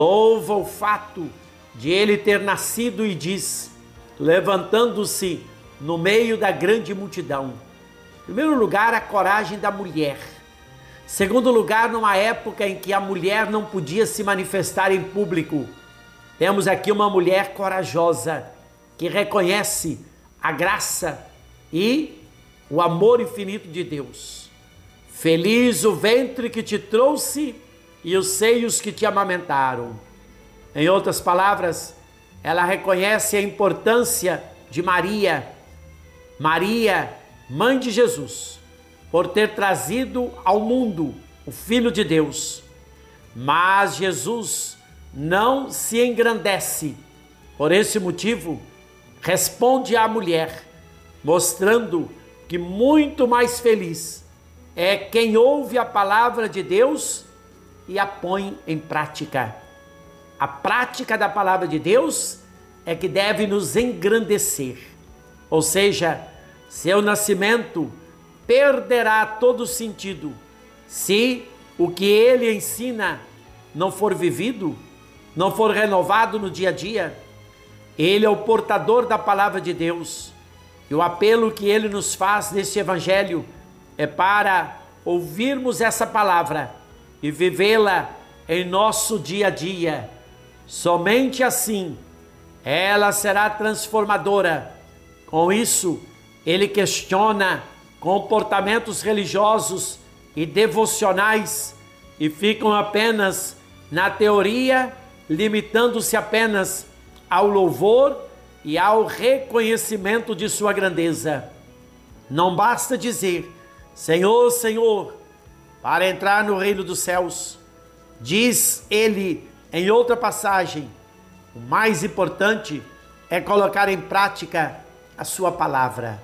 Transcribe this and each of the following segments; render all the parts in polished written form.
Louva o fato de ele ter nascido e diz, levantando-se no meio da grande multidão. Em primeiro lugar, a coragem da mulher. Segundo lugar, numa época em que a mulher não podia se manifestar em público, temos aqui uma mulher corajosa que reconhece a graça e o amor infinito de Deus. Feliz o ventre que te trouxe e os seios que te amamentaram. Em outras palavras, ela reconhece a importância de Maria, mãe de Jesus, por ter trazido ao mundo o Filho de Deus. Mas Jesus não se engrandece. Por esse motivo, responde à mulher, mostrando que muito mais feliz é quem ouve a palavra de Deus e a põe em prática. A prática da palavra de Deus é que deve nos engrandecer. Ou seja, seu nascimento perderá todo sentido se o que ele ensina não for vivido, não for renovado no dia a dia. Ele é o portador da palavra de Deus e o apelo que ele nos faz neste evangelho é para ouvirmos essa palavra e vivê-la em nosso dia a dia. Somente assim ela será transformadora. Com isso, ele questiona comportamentos religiosos e devocionais e ficam apenas na teoria, limitando-se apenas ao louvor e ao reconhecimento de sua grandeza. Não basta dizer, Senhor, Senhor, para entrar no reino dos céus. Diz ele em outra passagem, o mais importante é colocar em prática a sua palavra.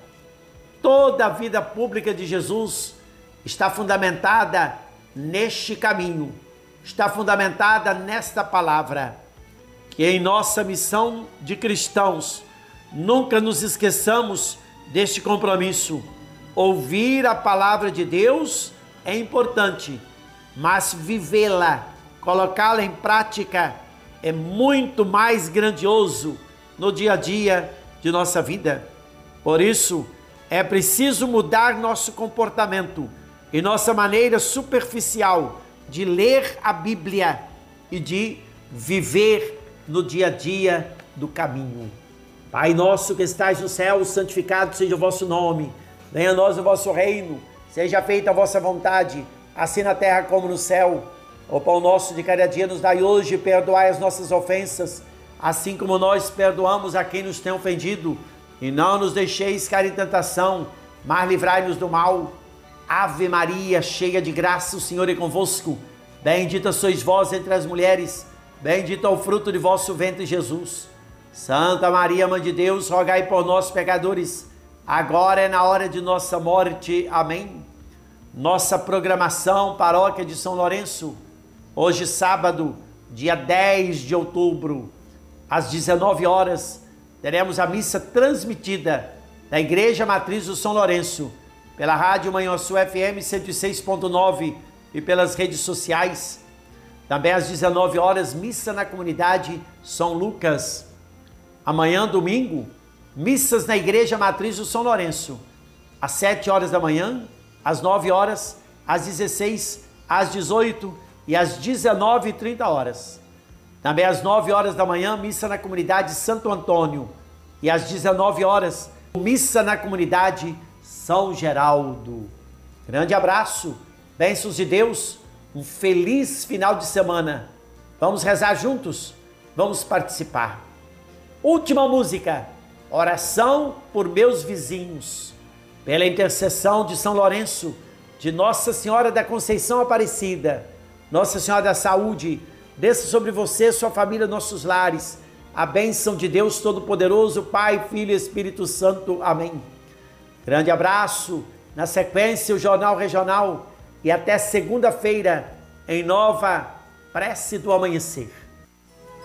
Toda a vida pública de Jesus está fundamentada neste caminho, está fundamentada nesta palavra. Que em nossa missão de cristãos nunca nos esqueçamos deste compromisso. Ouvir a palavra de Deus é importante, mas vivê-la, colocá-la em prática é muito mais grandioso no dia a dia de nossa vida. Por isso, é preciso mudar nosso comportamento e nossa maneira superficial de ler a Bíblia e de viver no dia a dia do caminho. Pai nosso que estais no céu, santificado seja o vosso nome. Venha a nós o vosso reino, seja feita a vossa vontade, assim na terra como no céu. O pão nosso de cada dia nos dai hoje, e perdoai as nossas ofensas, assim como nós perdoamos a quem nos tem ofendido. E não nos deixeis cair em tentação, mas livrai-nos do mal. Ave Maria, cheia de graça, o Senhor é convosco. Bendita sois vós entre as mulheres, bendito é o fruto de vosso ventre, Jesus. Santa Maria, Mãe de Deus, rogai por nós, pecadores, agora é na hora de nossa morte. Amém. Nossa programação, Paróquia de São Lourenço, hoje sábado, dia 10 de outubro, às 19 horas, teremos a missa transmitida da Igreja Matriz do São Lourenço, pela Rádio Manhuaçu FM 106.9 e pelas redes sociais. Também às 19 horas, missa na comunidade São Lucas. Amanhã, domingo, missas na Igreja Matriz do São Lourenço, às 7 horas da manhã, às 9 horas, às 16, às 18 e às 19h30. Também às 9 horas da manhã, missa na comunidade Santo Antônio. E às 19 horas, missa na comunidade São Geraldo. Grande abraço, bênçãos de Deus, um feliz final de semana. Vamos rezar juntos? Vamos participar. Última música, oração por meus vizinhos. Pela intercessão de São Lourenço, de Nossa Senhora da Conceição Aparecida, Nossa Senhora da Saúde, desça sobre você, sua família, nossos lares, a bênção de Deus Todo-Poderoso, Pai, Filho e Espírito Santo. Amém. Grande abraço, na sequência o Jornal Regional e até segunda-feira em nova Prece do Amanhecer.